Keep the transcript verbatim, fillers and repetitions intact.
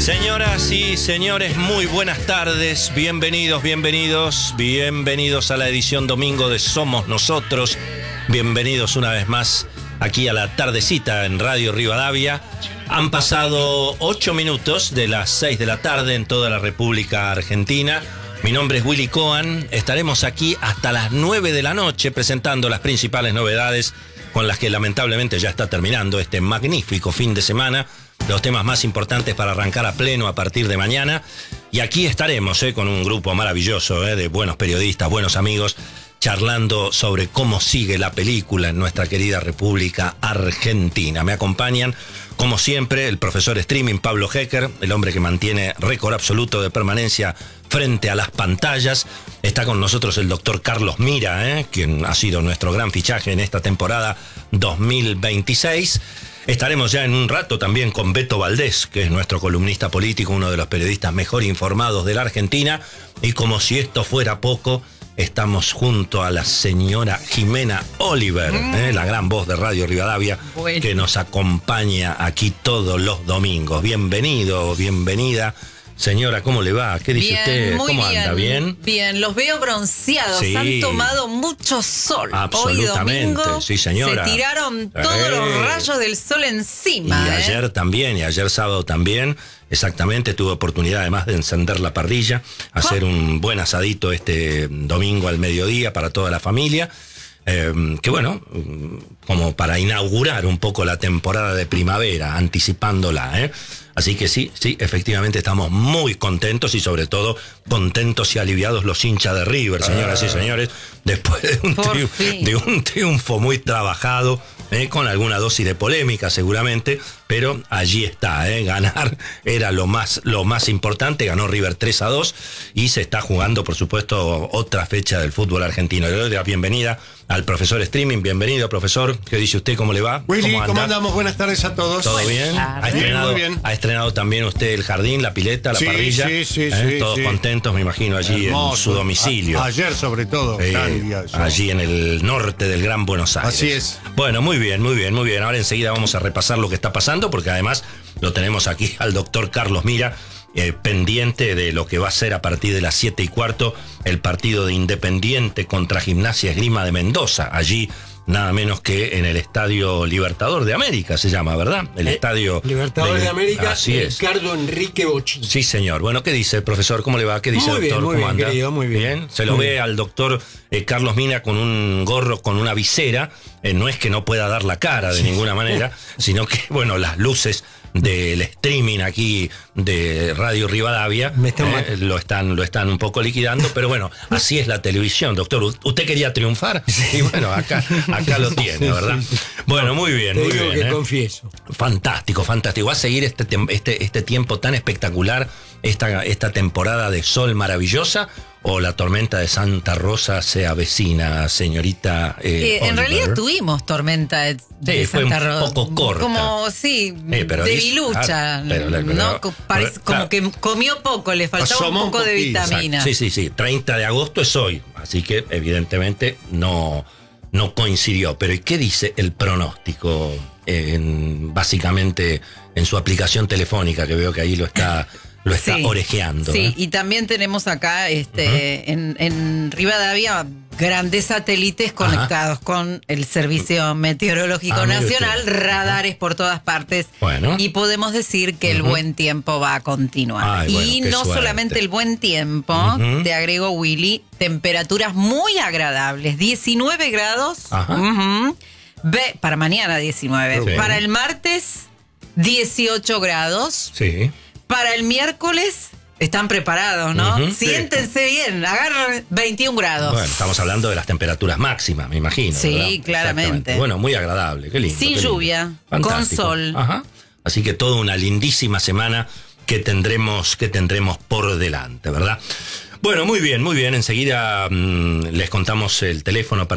Señoras y señores, muy buenas tardes, bienvenidos, bienvenidos, bienvenidos a la edición domingo de Somos Nosotros, bienvenidos una vez más aquí a la tardecita en Radio Rivadavia. Han pasado ocho minutos de las seis de la tarde en toda la República Argentina. Mi nombre es Willy Cohen, estaremos aquí hasta las nueve de la noche presentando las principales novedades con las que lamentablemente ya está terminando este magnífico fin de semana. Los temas más importantes para arrancar a pleno a partir de mañana. Y aquí estaremos eh, con un grupo maravilloso eh, de buenos periodistas, buenos amigos, charlando sobre cómo sigue la película en nuestra querida República Argentina. Me acompañan, como siempre, el profesor streaming Pablo Hecker, el hombre que mantiene récord absoluto de permanencia frente a las pantallas. Está con nosotros el doctor Carlos Mira, eh, quien ha sido nuestro gran fichaje en esta temporada dos mil veintiséis. Estaremos ya en un rato también con Beto Valdés, que es nuestro columnista político, uno de los periodistas mejor informados de la Argentina. Y como si esto fuera poco, estamos junto a la señora Jimena Oliver, mm. eh, la gran voz de Radio Rivadavia, bueno, que nos acompaña aquí todos los domingos. Bienvenido, bienvenida. Señora, ¿cómo le va? ¿Qué dice bien, usted? Muy ¿Cómo bien, anda? ¿Bien? Bien, los veo bronceados, sí, han tomado mucho sol. Absolutamente, Hoy domingo, sí señora. Se tiraron todos eh. los rayos del sol encima. Y ¿eh? ayer también, y ayer sábado también, exactamente, tuve oportunidad además de encender la parrilla, hacer un buen asadito este domingo al mediodía para toda la familia. Eh, que bueno, como para inaugurar un poco la temporada de primavera, anticipándola, ¿eh? Así que sí, sí, efectivamente estamos muy contentos y sobre todo contentos y aliviados los hinchas de River, señoras y señores, después de un, triunfo, de un triunfo muy trabajado, eh, con alguna dosis de polémica seguramente, pero allí está, eh, ganar era lo más, lo más importante. Ganó River tres a dos y se está jugando, por supuesto, otra fecha del fútbol argentino. Le doy la bienvenida al profesor streaming. Bienvenido, profesor. ¿Qué dice usted? ¿Cómo le va? Willy, ¿Cómo anda? ¿cómo andamos? Buenas tardes a todos. ¿Todo bien? ¿Ha estrenado, muy bien. ¿Ha estrenado también usted el jardín, la pileta, la sí, parrilla? Sí, sí, ¿Eh? sí. Todos sí. contentos, me imagino, allí Hermoso. En su domicilio. A, ayer, sobre todo. Eh, Candia, allí en el norte del Gran Buenos Aires. Así es. Bueno, muy bien, muy bien, muy bien. Ahora enseguida vamos a repasar lo que está pasando, porque además lo tenemos aquí al doctor Carlos Mira, eh, pendiente de lo que va a ser a partir de las siete y cuarto el partido de Independiente contra Gimnasia Esgrima de Mendoza. Allí nada menos que en el Estadio Libertador de América se llama, ¿verdad? El eh, Estadio Libertador de, de América, así es. Ricardo Enrique Bochini. Sí, señor. Bueno, ¿qué dice el profesor? ¿Cómo le va? ¿Qué dice muy el doctor? Bien, muy ¿Cómo bien, anda? Querido, muy bien. ¿Bien? Se lo muy ve bien. al doctor eh, Carlos Mina con un gorro, con una visera. Eh, no es que no pueda dar la cara de sí. ninguna manera, sino que, bueno, las luces del streaming aquí de Radio Rivadavia eh, lo están lo están un poco liquidando, pero bueno, así es la televisión, doctor. ¿Usted quería triunfar? Y bueno, acá, acá lo tiene, ¿verdad? Bueno, muy bien, Te muy digo bien. Que ¿eh? confieso. Fantástico, fantástico. Va a seguir este, este, este tiempo tan espectacular, esta, esta temporada de sol maravillosa, o la tormenta de Santa Rosa se avecina, señorita eh, eh, En realidad tuvimos tormenta de, de sí, Santa Rosa. Rosa. Un poco corta. Como, sí, eh, pero debilucha. Claro, pero, pero, ¿no? pero, Parece, pero, como claro. que comió poco, le faltaba un poco de vitamina. Sí, sí, sí. treinta de agosto es hoy, así que evidentemente no, no coincidió. Pero ¿y qué dice el pronóstico? En, básicamente en su aplicación telefónica, que veo que ahí lo está... Lo está sí, orejeando. Sí, ¿eh? Y también tenemos acá este, uh-huh. en, en Rivadavia grandes satélites conectados Ajá. con el Servicio Meteorológico ah, Nacional, radares por todas partes. Bueno. Y podemos decir que uh-huh. el buen tiempo va a continuar. Ay, y bueno, no suerte. solamente el buen tiempo, uh-huh. te agrego, Willy, temperaturas muy agradables, diecinueve grados. Uh-huh. Ve, para mañana diecinueve. Sí. Para el martes, dieciocho grados. Sí. Para el miércoles, están preparados, ¿no? Uh-huh, Siéntense sí. bien, agarran veintiún grados. Bueno, estamos hablando de las temperaturas máximas, me imagino. Sí, ¿verdad? Claramente. Bueno, muy agradable, qué lindo. Sin qué lluvia, lindo. con sol. Ajá. Así que toda una lindísima semana que tendremos, que tendremos por delante, ¿verdad? Bueno, muy bien, muy bien. Enseguida mmm, les contamos el teléfono para